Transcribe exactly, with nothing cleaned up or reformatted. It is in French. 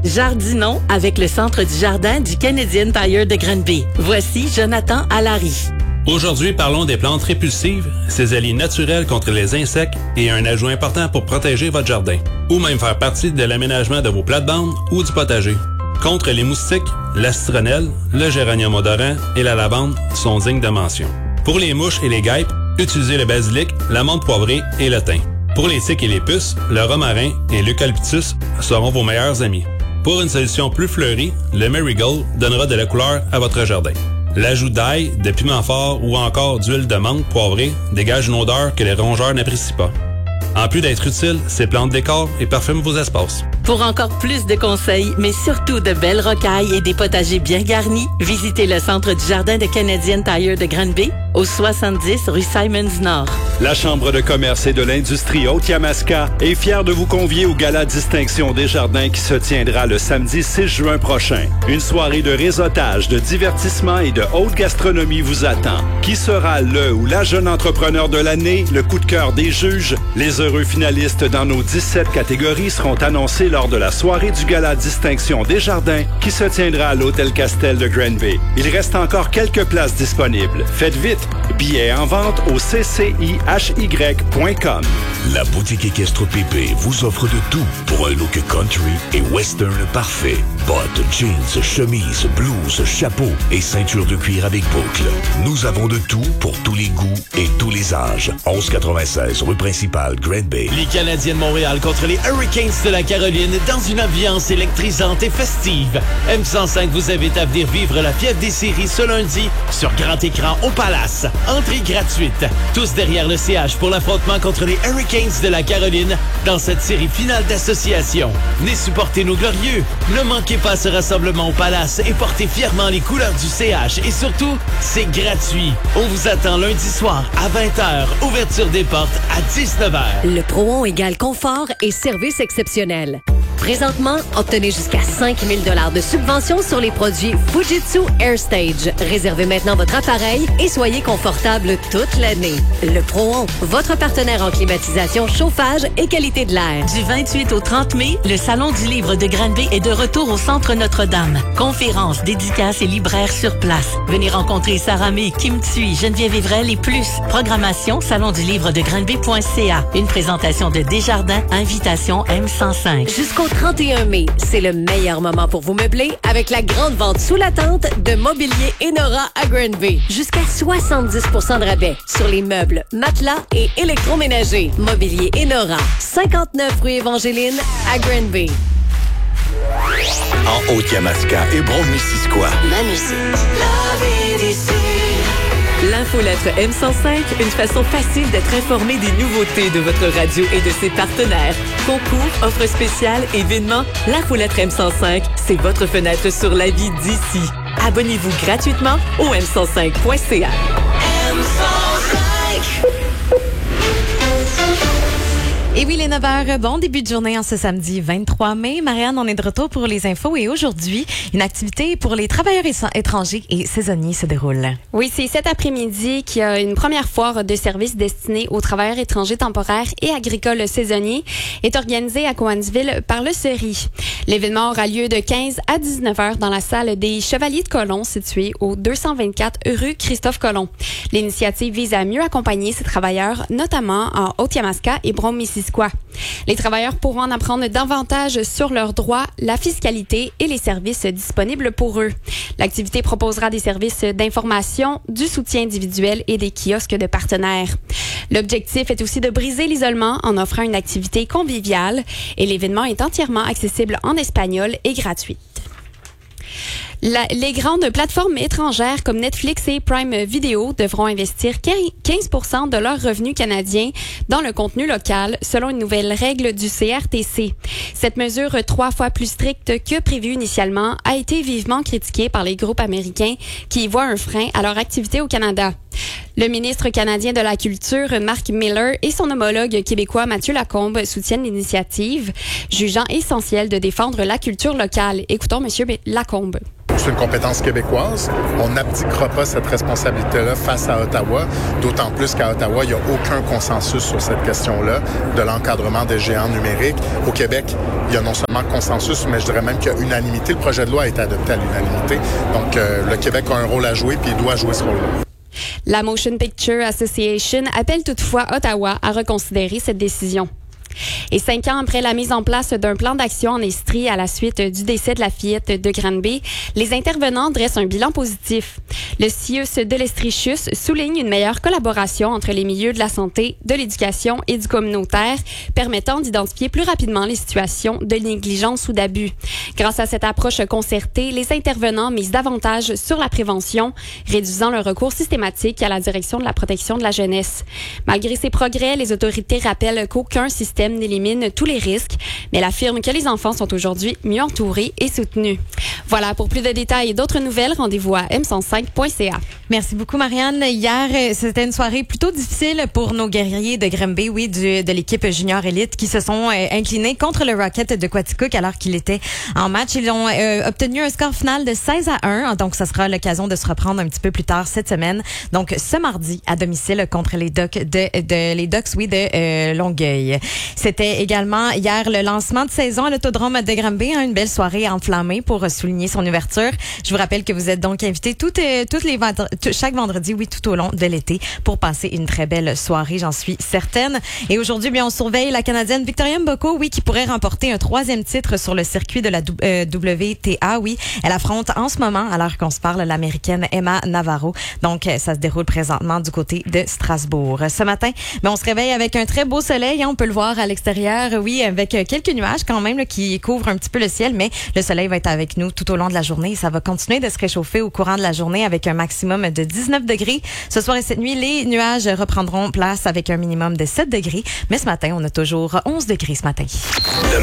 Jardinons avec le centre du jardin du Canadian Tire de Granby. Voici Jonathan Allary. Aujourd'hui, parlons des plantes répulsives, ces alliés naturels contre les insectes et un ajout important pour protéger votre jardin, ou même faire partie de l'aménagement de vos plates-bandes ou du potager. Contre les moustiques, la citronnelle, le géranium odorant et la lavande sont dignes de mention. Pour les mouches et les guêpes, utilisez le basilic, la menthe poivrée et le thym. Pour les tiques et les puces, le romarin et l'eucalyptus seront vos meilleurs amis. Pour une solution plus fleurie, le marigold donnera de la couleur à votre jardin. L'ajout d'ail, de piment fort ou encore d'huile de menthe poivrée dégage une odeur que les rongeurs n'apprécient pas. En plus d'être utiles, ces plantes décorent et parfument vos espaces. Pour encore plus de conseils, mais surtout de belles rocailles et des potagers bien garnis, visitez le centre du jardin de Canadian Tire de Granby, au soixante-dix rue Simons-Nord. La Chambre de commerce et de l'industrie Haute-Yamaska est fière de vous convier au Gala Distinction des Jardins qui se tiendra le samedi six juin prochain. Une soirée de réseautage, de divertissement et de haute gastronomie vous attend. Qui sera le ou la jeune entrepreneur de l'année, le coup de cœur des juges? Les heureux finalistes dans nos dix-sept catégories seront annoncés lors de la soirée du Gala Distinction des Jardins qui se tiendra à l'Hôtel Castel de Granby. Il reste encore quelques places disponibles. Faites vite! Billets en vente au c c i h y point com. La boutique équestre Pépé vous offre de tout pour un look country et western parfait. Bottes, jeans, chemises, blouses, chapeaux et ceinture de cuir avec boucle. Nous avons de tout pour tous les goûts et tous les âges. onze quatre-vingt-seize rue principale, Granby. Les Canadiens de Montréal contre les Hurricanes de la Caroline dans une ambiance électrisante et festive. M cent cinq vous invite à venir vivre la fièvre des séries ce lundi sur grand écran au Palace. Entrée gratuite. Tous derrière le C H pour l'affrontement contre les Hurricanes de la Caroline dans cette série finale d'association. Venez supporter nos glorieux. Ne manquez pas ce rassemblement au Palace et portez fièrement les couleurs du C H. Et surtout, c'est gratuit. On vous attend lundi soir à vingt heures. Ouverture des portes à dix-neuf heures. Le Pro-On égale confort et service exceptionnel. Présentement, obtenez jusqu'à cinq mille dollars de subvention sur les produits Fujitsu AirStage. Réservez maintenant votre appareil et soyez confortable toute l'année. Le Pro-On, votre partenaire en climatisation, chauffage et qualité de l'air. Du vingt-huit au trente mai, le Salon du livre de Granby est de retour au Centre Notre-Dame. Conférences, dédicaces et libraires sur place. Venez rencontrer Sarah May, Kim Thuy, Geneviève Evrel et plus. Programmation salon du livre de Granby point c a. Une présentation de Desjardins, invitation M cent cinq. Jusqu'au trente et un mai, c'est le meilleur moment pour vous meubler avec la grande vente sous la tente de Mobilier Enora à Granby. Jusqu'à soixante-dix pour cent de rabais sur les meubles, matelas et électroménagers. Mobilier Enora, cinquante-neuf rue Évangéline à Granby. En Haute-Yamaska et Brome-Missisquoi. Ma musique. L'infolettre M cent cinq, une façon facile d'être informé des nouveautés de votre radio et de ses partenaires. Concours, offres spéciales, événements, l'infolettre M cent cinq, c'est votre fenêtre sur la vie d'ici. Abonnez-vous gratuitement au m cent cinq point c a. M cent cinq. Et oui, les neuf heures, bon début de journée en ce samedi vingt-trois mai. Marianne, on est de retour pour les infos et aujourd'hui, une activité pour les travailleurs étrangers et saisonniers se déroule. Oui, c'est cet après-midi qu'il y a une première foire de services destinée aux travailleurs étrangers temporaires et agricoles saisonniers est organisée à Cowansville par le C E R I. L'événement aura lieu de quinze à dix-neuf heures dans la salle des Chevaliers de Colomb située au deux cent vingt-quatre rue Christophe Colomb. L'initiative vise à mieux accompagner ces travailleurs, notamment en Haute-Yamaska et Brome-Missisquoi. Les travailleurs pourront en apprendre davantage sur leurs droits, la fiscalité et les services disponibles pour eux. L'activité proposera des services d'information, du soutien individuel et des kiosques de partenaires. L'objectif est aussi de briser l'isolement en offrant une activité conviviale et l'événement est entièrement accessible en espagnol et gratuit. La, les grandes plateformes étrangères comme Netflix et Prime Video devront investir quinze pour cent de leurs revenus canadiens dans le contenu local, selon une nouvelle règle du C R T C. Cette mesure, trois fois plus stricte que prévue initialement, a été vivement critiquée par les groupes américains qui y voient un frein à leur activité au Canada. Le ministre canadien de la Culture, Mark Miller, et son homologue québécois, Mathieu Lacombe, soutiennent l'initiative, jugeant essentiel de défendre la culture locale. Écoutons M. Lacombe. c'est une compétence québécoise. On n'abdiquera pas cette responsabilité-là face à Ottawa, d'autant plus qu'à Ottawa, il n'y a aucun consensus sur cette question-là de l'encadrement des géants numériques. Au Québec, il y a non seulement consensus, mais je dirais même qu'il y a unanimité. Le projet de loi a été adopté à l'unanimité. Donc, euh, le Québec a un rôle à jouer, puis il doit jouer ce rôle-là. La Motion Picture Association appelle toutefois Ottawa à reconsidérer cette décision. Et cinq ans après la mise en place d'un plan d'action en Estrie à la suite du décès de la fillette de Granby, les intervenants dressent un bilan positif. Le C I U S de l'Estrie-Chus souligne une meilleure collaboration entre les milieux de la santé, de l'éducation et du communautaire, permettant d'identifier plus rapidement les situations de négligence ou d'abus. Grâce à cette approche concertée, les intervenants misent davantage sur la prévention, réduisant le recours systématique à la direction de la protection de la jeunesse. Malgré ces progrès, les autorités rappellent qu'aucun système n'élimine tous les risques, mais elle affirme que les enfants sont aujourd'hui mieux entourés et soutenus. Voilà, pour plus de détails et d'autres nouvelles, rendez-vous à m cent cinq point c a. Merci beaucoup, Marianne. Hier, c'était une soirée plutôt difficile pour nos guerriers de Granby, oui, du, de l'équipe junior élite qui se sont euh, inclinés contre le Rocket de Quaticook alors qu'il était en match. Ils ont euh, obtenu un score final de seize à un, donc ça sera l'occasion de se reprendre un petit peu plus tard cette semaine. Donc, ce mardi, à domicile contre les Ducks de, de les Ducks, oui, de euh, Longueuil. C'était également hier le lancement de saison à l'Autodrome de Granby, hein, une belle soirée enflammée pour souligner son ouverture. Je vous rappelle que vous êtes donc invités toutes, euh, toutes les vendre- tout, chaque vendredi, oui, tout au long de l'été pour passer une très belle soirée, j'en suis certaine. Et aujourd'hui, bien, on surveille la Canadienne Victoria Mboko, oui, qui pourrait remporter un troisième titre sur le circuit de la euh, W T A, oui. Elle affronte en ce moment, alors qu'on se parle, l'Américaine Emma Navarro. Donc, ça se déroule présentement du côté de Strasbourg. Ce matin, ben, on se réveille avec un très beau soleil, hein, on peut le voir à l'extérieur, oui, avec quelques nuages quand même là, qui couvrent un petit peu le ciel, mais le soleil va être avec nous tout au long de la journée et ça va continuer de se réchauffer au courant de la journée avec un maximum de dix-neuf degrés. Ce soir et cette nuit, les nuages reprendront place avec un minimum de sept degrés, mais ce matin, on a toujours onze degrés ce matin. Le